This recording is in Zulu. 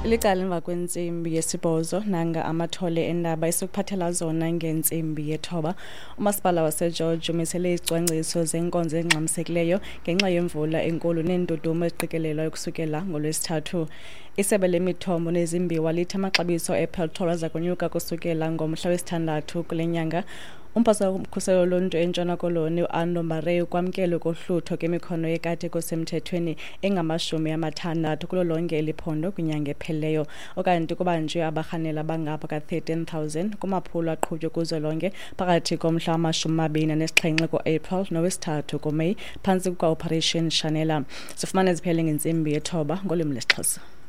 Licala emva kwentsimbi yesibhozo nanga amathole endaba esokuphathela zona ngentsimbi yethoba. Umasipala waseGeorge umisele izicwangciso zenkonzo engxamisekileyo ngenxa yemvula enkulu neendudumo eziqikelelwayo ukusukela ngoLwesithathu. Isebe lemithombo nezimbiwa lithi amaxabiso epetrol aza kunyuka kusukela ngomhla wesithandathu kule nyanga. Umphathiswa wokhuselo loluntu eNtshona Koloni uAndo Mareu ukwamkela ukohlutho kwemikhono ekade kusemthethweni engama-60 kulo lonke eliphondo kwinyanga ephelileyo, okanti kubanjwe abarhanela abangapha ka-13,000 kumaphulo aqhutywe kuzo lonke phakathi komhla wama-27 ku-April nowesi-3 kuMeyi phantsi kuka-Operation Shanela. Sifumana ziphele ngentsimbi yethoba ngolwimi lesiXhosa.